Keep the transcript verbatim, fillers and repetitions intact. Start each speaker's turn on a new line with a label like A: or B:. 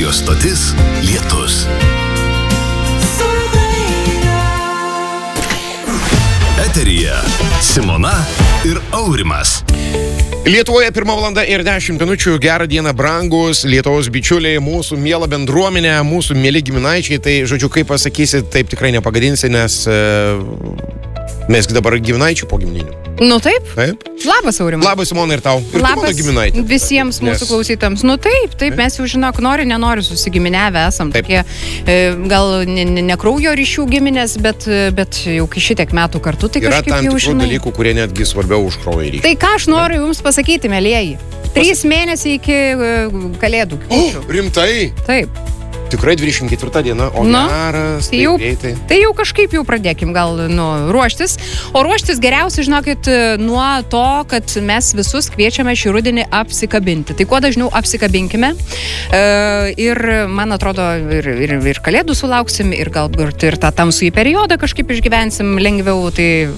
A: Radio stotis Lietus. Eteryje Simona ir Aurimas.
B: Lietuvoje pirma valanda ir dešimt minučių. Gerą dieną, brangus Lietuvos bičiuliai, mūsų miela bendruomenė, mūsų mieli giminaičiai. Tai, žodžiu, kaip pasakysi, taip tikrai nepagadinsi, nes e, mes dabar giminaičių po gimninių.
C: Nu taip.
B: Taip.
C: Labas, Aurimas.
B: Labas, Simona, ir tau. Ir
C: Labas
B: giminaitė.
C: Visiems mūsų
B: Nes...
C: klausytams. Nu taip, taip, taip, mes jau žinok, nori, nenori susigiminiavę esam.
B: Taip.
C: Tokie, e, gal ne, ne, ne kraujo ryšių giminės, bet, bet jau kai šitiek metų kartu, tai
B: Yra
C: kažkaip
B: tam
C: jau
B: tikrų
C: žinai.
B: dalykų, kurie netgi svarbiau už kraujo ryšį.
C: Tai ką aš noriu jums pasakyti, mielieji? Trys mėnesiai iki e, kalėdų.
B: O, rimtai?
C: Taip.
B: Tikrai dvidešimt ketvirta diena, o
C: Nu,
B: geras,
C: Tai
B: taip
C: jau,
B: greitai.
C: tai jau kažkaip jau pradėkim gal nu, ruoštis. O ruoštis geriausiai, žinokit, nuo to, kad mes visus kviečiame šį rudenį apsikabinti. Tai kuo dažniau apsikabinkime. E, ir, man atrodo, ir, ir, ir kalėdų sulauksim, ir galbūt ir tą tamsųjį periodą kažkaip išgyvensim lengviau. Tai